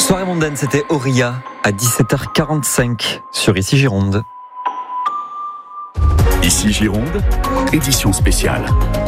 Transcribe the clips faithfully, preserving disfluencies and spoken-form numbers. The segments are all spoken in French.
Soirée mondaine, c'était Auria à dix-sept heures quarante-cinq sur Ici Gironde. Ici Gironde, édition spéciale.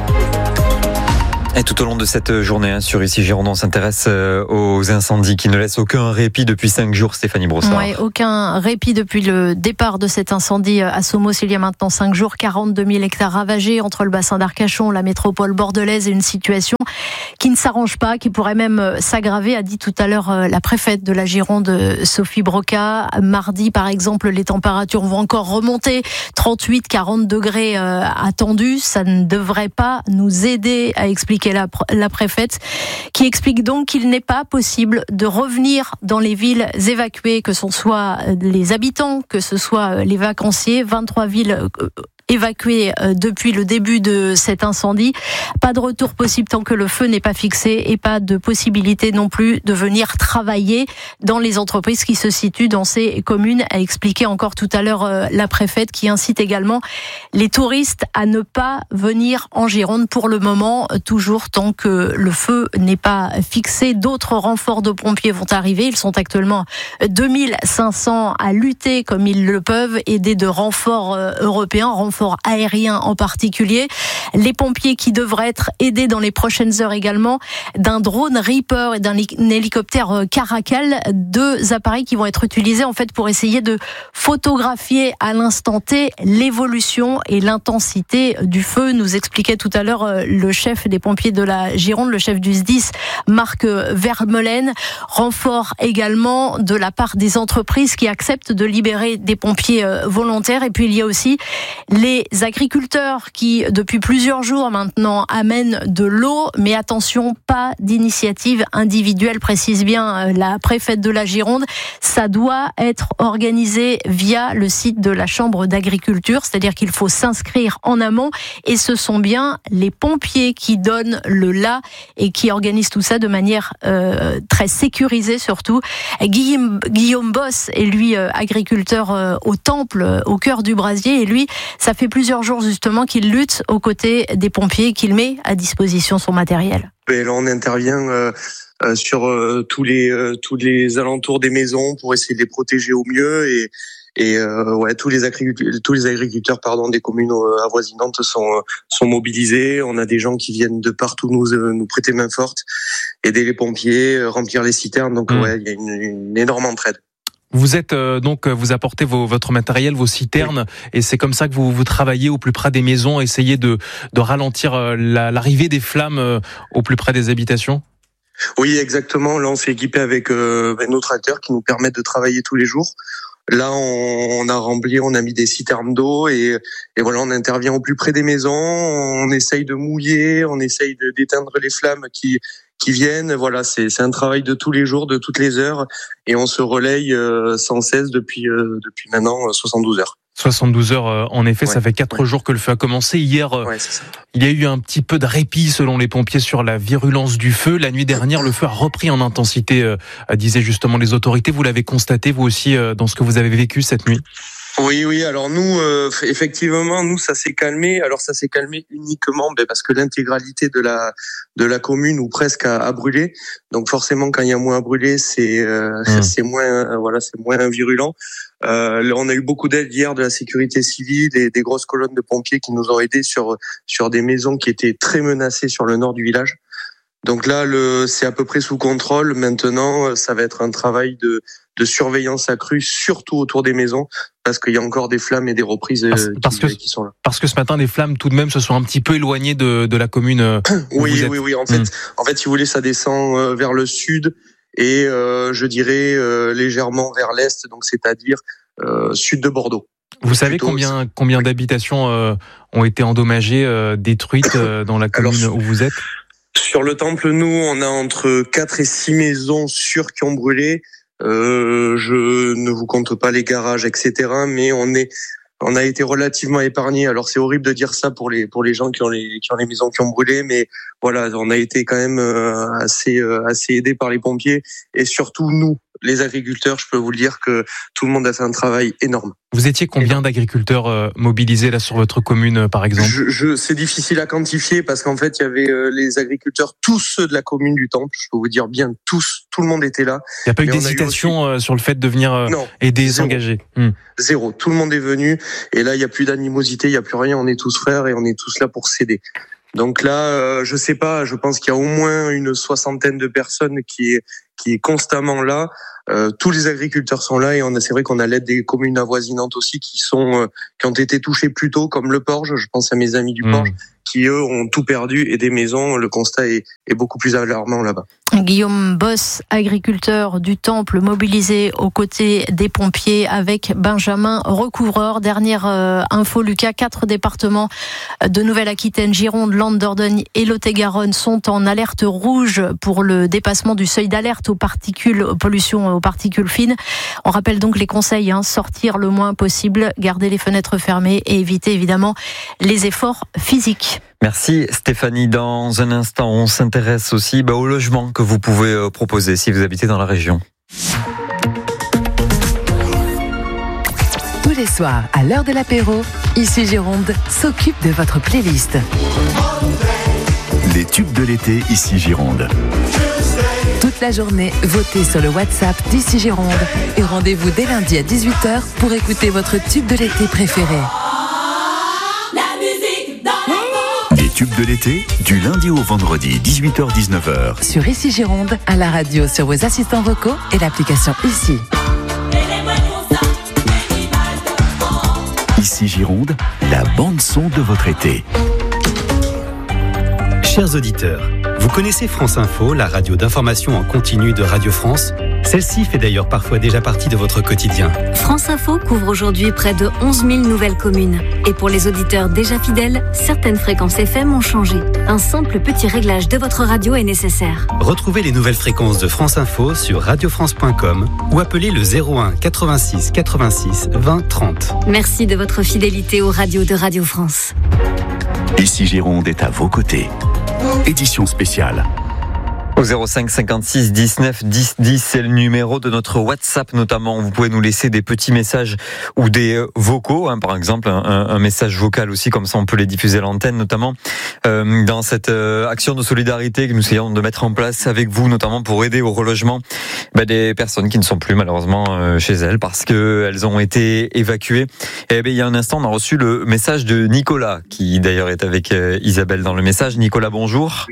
Et tout au long de cette journée hein, sur Ici Gironde, on s'intéresse euh, aux incendies qui ne laissent aucun répit depuis cinq jours, Stéphanie Brossard. Oui, aucun répit depuis le départ de cet incendie à Somos il y a maintenant cinq jours. quarante-deux mille hectares ravagés entre le bassin d'Arcachon, la métropole bordelaise et une situation qui ne s'arrange pas, qui pourrait même s'aggraver, a dit tout à l'heure la préfète de la Gironde, Sophie Broca. Mardi, par exemple, les températures vont encore remonter. trente-huit à quarante degrés euh, attendus. Ça ne devrait pas nous aider, à expliquer la, la préfète, qui explique donc qu'il n'est pas possible de revenir dans les villes évacuées, que ce soit les habitants, que ce soit les vacanciers. vingt-trois villes évacuées depuis le début de cet incendie. Pas de retour possible tant que le feu n'est pas fixé et pas de possibilité non plus de venir travailler dans les entreprises qui se situent dans ces communes, a expliqué encore tout à l'heure la préfète, qui incite également les touristes à ne pas venir en Gironde pour le moment, toujours tant que le feu n'est pas fixé. D'autres renforts de pompiers vont arriver. Ils sont actuellement deux mille cinq cents à lutter comme ils le peuvent, aidés de renforts européens, renforts aériens en particulier. Les pompiers qui devraient être aidés dans les prochaines heures également d'un drone Reaper et d'un hélicoptère Caracal, deux appareils qui vont être utilisés en fait pour essayer de photographier à l'instant T l'évolution et l'intensité du feu. Nous expliquait tout à l'heure le chef des pompiers de la Gironde, le chef du S D I S, Marc Vermeulen. Renfort également de la part des entreprises qui acceptent de libérer des pompiers volontaires. Et puis il y a aussi les agriculteurs qui, depuis plusieurs jours maintenant, amènent de l'eau, mais attention, pas d'initiative individuelle, précise bien la préfète de la Gironde. Ça doit être organisé via le site de la Chambre d'agriculture, c'est-à-dire qu'il faut s'inscrire en amont, et ce sont bien les pompiers qui donnent le là et qui organisent tout ça de manière euh, très sécurisée surtout. Guillaume, Guillaume Boss est lui euh, agriculteur euh, au Temple, euh, au cœur du Brasier, et lui, ça fait plusieurs jours justement qu'il lutte aux côtés des pompiers et qu'il met à disposition son matériel. Et là, on intervient euh, euh, sur euh, tous les euh, tous les alentours des maisons pour essayer de les protéger au mieux, et et euh, ouais, tous les agriculteurs tous les agriculteurs pardon des communes euh, avoisinantes sont euh, sont mobilisés. On a des gens qui viennent de partout nous euh, nous prêter main forte, aider les pompiers, euh, remplir les citernes. Donc mmh. ouais, il y a une, une énorme entraide. Vous êtes euh, donc vous apportez vos, votre matériel, vos citernes, oui. Et c'est comme ça que vous vous travaillez au plus près des maisons, essayez de de ralentir euh, la, l'arrivée des flammes euh, au plus près des habitations. Oui, exactement. Là, on s'est équipé avec euh, nos tracteurs qui nous permettent de travailler tous les jours. Là, on, on a rempli, on a mis des citernes d'eau et, et voilà, on intervient au plus près des maisons. On essaye de mouiller, on essaye de, d'éteindre les flammes qui qui viennent. Voilà, c'est c'est un travail de tous les jours, de toutes les heures, et on se relaye euh, sans cesse depuis euh, depuis maintenant euh, soixante-douze heures. soixante-douze heures, euh, en effet, ouais, ça fait quatre ouais. jours que le feu a commencé. Hier, euh, ouais, il y a eu un petit peu de répit selon les pompiers sur la virulence du feu. La nuit dernière, le feu a repris en intensité, euh, disaient justement les autorités. Vous l'avez constaté, vous aussi, euh, dans ce que vous avez vécu cette nuit? Oui, oui. Alors nous, euh, effectivement, nous, ça s'est calmé. Alors ça s'est calmé uniquement ben, parce que l'intégralité de la de la commune ou presque a, a brûlé. Donc forcément, quand il y a moins à brûler, c'est euh, mmh. c'est moins euh, voilà, c'est moins virulent. Euh, là, on a eu beaucoup d'aide hier de la sécurité civile et des grosses colonnes de pompiers qui nous ont aidés sur sur des maisons qui étaient très menacées sur le nord du village. Donc là, le, c'est à peu près sous contrôle. Maintenant, ça va être un travail de, de surveillance accrue, surtout autour des maisons, parce qu'il y a encore des flammes et des reprises parce, qui, parce que, qui sont là. Parce que ce matin, les flammes, tout de même, se sont un petit peu éloignées de, de la commune. Oui, oui, oui. En fait, mmh. en fait, si vous voulez, ça descend vers le sud et euh, je dirais euh, légèrement vers l'est, donc c'est-à-dire euh, sud de Bordeaux. Vous savez combien combien oui. d'habitations euh, ont été endommagées, euh, détruites euh, dans la commune Alors, où vous êtes? Sur le Temple, nous, on a entre quatre et six maisons sûres qui ont brûlé. Euh, je ne vous compte pas les garages, et cetera. Mais on est, on a été relativement épargnés. Alors c'est horrible de dire ça pour les pour les gens qui ont les qui ont les maisons qui ont brûlé, mais voilà, on a été quand même assez assez aidés par les pompiers et surtout nous, les agriculteurs, je peux vous le dire que tout le monde a fait un travail énorme. Vous étiez combien d'agriculteurs euh, mobilisés là sur votre commune, euh, par exemple? je, je, C'est difficile à quantifier parce qu'en fait, il y avait euh, les agriculteurs, tous ceux de la commune du Temple. Je peux vous dire bien tous, tout le monde était là. Il n'y a pas eu Mais d'hésitation aussi... euh, sur le fait de venir euh, non, aider, zéro. s'engager. Hmm. Zéro. Tout le monde est venu et là, il n'y a plus d'animosité, il n'y a plus rien. On est tous frères et on est tous là pour s'aider. Donc là, euh, je sais pas, je pense qu'il y a au moins une soixantaine de personnes qui est qui est constamment là. Euh, tous les agriculteurs sont là et on a, c'est vrai qu'on a l'aide des communes avoisinantes aussi qui sont euh, qui ont été touchées plus tôt, comme le Porge. Je pense à mes amis du Porge, mmh. qui eux ont tout perdu et des maisons. Le constat est, est beaucoup plus alarmant là-bas. Guillaume Boss, agriculteur du Temple, mobilisé aux côtés des pompiers avec Benjamin Recouvreur. Dernière euh, info, Lucas, quatre départements de Nouvelle-Aquitaine, Gironde, Landes, Dordogne et Lot-et-Garonne sont en alerte rouge pour le dépassement du seuil d'alerte aux particules, aux pollutions, aux particules fines. On rappelle donc les conseils, hein, sortir le moins possible, garder les fenêtres fermées et éviter évidemment les efforts physiques. Merci Stéphanie. Dans un instant, on s'intéresse aussi bah, au logement que vous pouvez euh, proposer si vous habitez dans la région. Tous les soirs, à l'heure de l'apéro, Ici Gironde s'occupe de votre playlist. Les tubes de l'été, Ici Gironde. Toute la journée, votez sur le WhatsApp d'Ici Gironde et rendez-vous dès lundi à dix-huit heures pour écouter votre tube de l'été préféré. Les tubes de l'été, du lundi au vendredi, dix-huit heures dix-neuf heures. Sur Ici Gironde, à la radio, sur vos assistants vocaux et l'application Ici. Ici Gironde, la bande-son de votre été. Chers auditeurs, vous connaissez France Info, la radio d'information en continu de Radio France? Celle-ci fait d'ailleurs parfois déjà partie de votre quotidien. France Info couvre aujourd'hui près de onze mille nouvelles communes. Et pour les auditeurs déjà fidèles, certaines fréquences F M ont changé. Un simple petit réglage de votre radio est nécessaire. Retrouvez les nouvelles fréquences de France Info sur radio france point com ou appelez le zéro un quatre-vingt-six quatre-vingt-six vingt trente. Merci de votre fidélité aux radios de Radio France. Ici Gironde est à vos côtés. Édition spéciale. Au zéro cinq cinquante-six dix-neuf dix dix, c'est le numéro de notre WhatsApp notamment. Vous pouvez nous laisser des petits messages ou des vocaux, hein, par exemple un, un message vocal aussi, comme ça on peut les diffuser à l'antenne, notamment euh, dans cette euh, action de solidarité que nous essayons de mettre en place avec vous, notamment pour aider au relogement bah, des personnes qui ne sont plus malheureusement euh, chez elles parce que elles ont été évacuées. Et ben il y a un instant, on a reçu le message de Nicolas, qui d'ailleurs est avec euh, Isabelle dans le message. Nicolas, bonjour.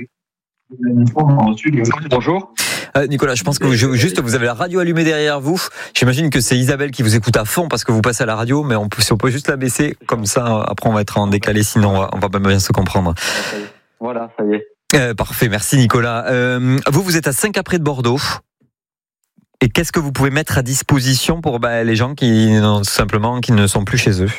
Bonjour. Euh, Nicolas, je pense que vous, juste vous avez la radio allumée derrière vous. J'imagine que c'est Isabelle qui vous écoute à fond parce que vous passez à la radio, mais on peut, si on peut juste la baisser comme ça, après on va être en décalé, sinon on va, on va pas bien se comprendre. Voilà, ça y est. Euh, parfait, merci Nicolas. Euh, vous, vous êtes à Saint-Capré de Bordeaux. Et qu'est-ce que vous pouvez mettre à disposition pour bah, les gens qui, non, simplement, qui ne sont plus chez eux ?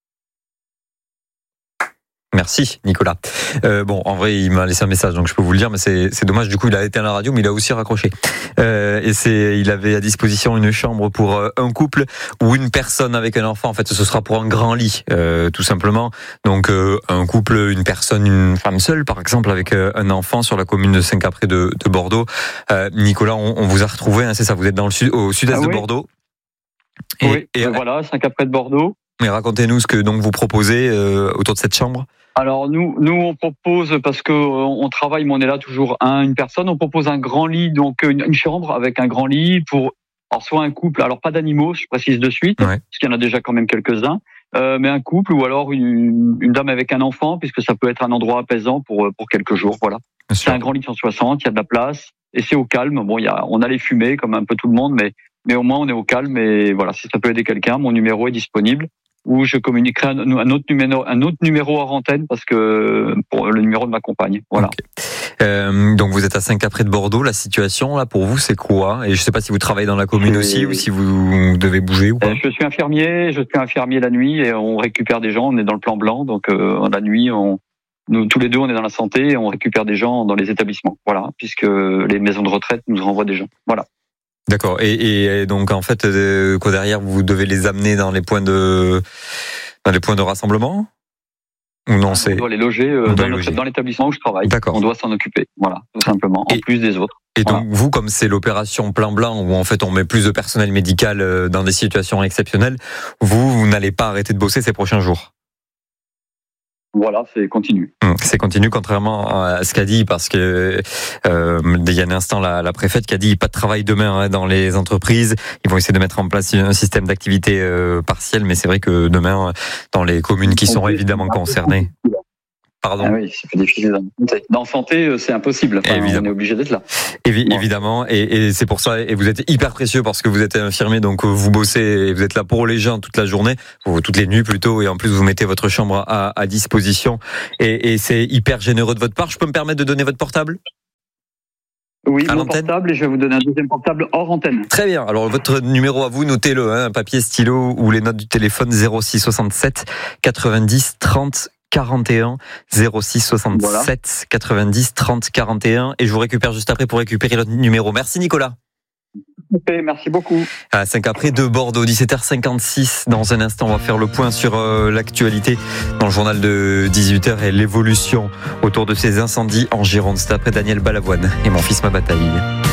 Merci Nicolas. Euh, bon, en vrai, il m'a laissé un message, donc je peux vous le dire, mais c'est, c'est dommage. Du coup, il a éteint la radio, mais il a aussi raccroché. Euh, et c'est, il avait à disposition une chambre pour un couple ou une personne avec un enfant. En fait, ce sera pour un grand lit, euh, tout simplement. Donc, euh, un couple, une personne, une femme seule, par exemple, avec un enfant sur la commune de Saint-Capré de, de Bordeaux. Euh, Nicolas, on, on vous a retrouvé, hein, c'est ça. Vous êtes dans le sud, au sud-est ah, de oui. Bordeaux. Et, oui. Et voilà, Saint-Capré de Bordeaux. Mais racontez-nous ce que donc vous proposez euh, autour de cette chambre. Alors nous, nous on propose parce que on travaille, mais on est là toujours un, une personne. On propose un grand lit, donc une, une chambre avec un grand lit pour, alors soit un couple, alors pas d'animaux, je précise de suite, ouais. parce qu'il y en a déjà quand même quelques-uns, euh, mais un couple ou alors une, une dame avec un enfant, puisque ça peut être un endroit apaisant pour pour quelques jours, voilà. C'est un grand lit de cent soixante, il y a de la place et c'est au calme. Bon, il y a, on a les fumées comme un peu tout le monde, mais mais au moins on est au calme et voilà. Si ça peut aider quelqu'un, mon numéro est disponible. Où je communiquerai un, un autre numéro, un autre numéro hors antenne parce que pour le numéro de ma compagne. Voilà. Okay. Euh, donc vous êtes à Saint-Capré de Bordeaux. La situation là pour vous c'est quoi? Et je sais pas si vous travaillez dans la commune aussi ou si vous devez bouger ou pas. Je suis infirmier. Je suis infirmier la nuit et on récupère des gens. On est dans le plan blanc, donc euh, la nuit on. Nous, tous les deux, on est dans la santé et on récupère des gens dans les établissements. Voilà, puisque les maisons de retraite nous renvoient des gens. Voilà. D'accord. Et, et donc en fait, euh, quoi derrière, vous devez les amener dans les points de dans les points de rassemblement. Ou non, c'est... On doit les loger euh, doit dans, les notre, loger. dans l'établissement où je travaille. D'accord. On doit s'en occuper, voilà, tout simplement, en Et, plus des autres. Et Voilà. donc vous, comme c'est l'opération plein blanc où en fait on met plus de personnel médical euh, dans des situations exceptionnelles, vous, vous n'allez pas arrêter de bosser ces prochains jours. Voilà, c'est continu. C'est continu, contrairement à ce qu'a dit, parce que euh, il y a un instant la, la préfète qui a dit pas de travail demain hein, dans les entreprises. Ils vont essayer de mettre en place un système d'activité euh, partielle, mais c'est vrai que demain, dans les communes qui sont évidemment concernées. Pardon. Ah oui, c'est plus difficile d'en santé. Dans santé, c'est impossible. Enfin, on est obligé d'être là. Évi- Bon. Évidemment, et, et c'est pour ça, et vous êtes hyper précieux parce que vous êtes infirmier, donc vous bossez et vous êtes là pour les gens toute la journée, ou toutes les nuits plutôt, et en plus vous mettez votre chambre à, à disposition, et, et c'est hyper généreux de votre part. Je peux me permettre de donner votre portable ? Oui, à mon l'antenne. portable, et je vais vous donner un deuxième portable hors antenne. Très bien. Alors votre numéro à vous, notez-le, hein, papier, stylo ou les notes du téléphone zéro six soixante-sept quatre-vingt-dix trente quarante et un zéro six soixante-sept Voilà. quatre-vingt-dix trente quarante et un et je vous récupère juste après pour récupérer l'autre numéro. Merci Nicolas. Okay, merci beaucoup. À cinq après de Bordeaux, dix-sept heures cinquante-six. Dans un instant, on va faire le point sur euh, l'actualité dans le journal de dix-huit heures et l'évolution autour de ces incendies en Gironde. C'est après Daniel Balavoine et Mon fils ma bataille.